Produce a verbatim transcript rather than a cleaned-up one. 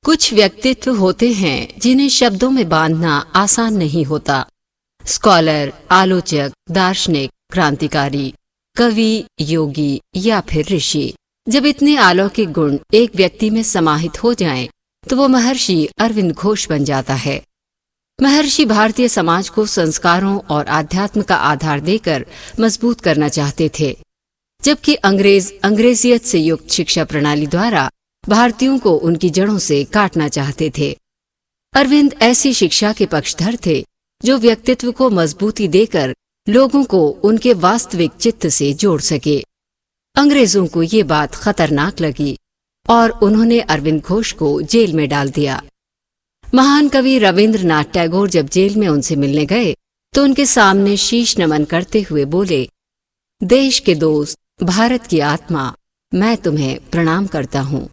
कुछ व्यक्तित्व होते हैं जिन्हें शब्दों में बांधना आसान नहीं होता। स्कॉलर, आलोचक, दार्शनिक, क्रांतिकारी, कवि, योगी या फिर ऋषि। जब इतने अलौकिक गुण एक व्यक्ति में समाहित हो जाएं, तो वो महर्षि अरविंद घोष बन जाता है। महर्षि भारतीय समाज को संस्कारों और आध्यात्म का आधार देकर मजबूत करना चाहते थे, जबकि अंग्रेज अंग्रेजियत से युक्त शिक्षा प्रणाली द्वारा भारतीयों को उनकी जड़ों से काटना चाहते थे। अरविंद ऐसी शिक्षा के पक्षधर थे जो व्यक्तित्व को मजबूती देकर लोगों को उनके वास्तविक चित्त से जोड़ सके। अंग्रेजों को ये बात खतरनाक लगी और उन्होंने अरविंद घोष को जेल में डाल दिया। महान कवि रविंद्रनाथ टैगोर जब जेल में उनसे मिलने गए तो उनके सामने शीश नमन करते हुए बोले, देश के दोस्त, भारत की आत्मा, मैं तुम्हें प्रणाम करता हूँ।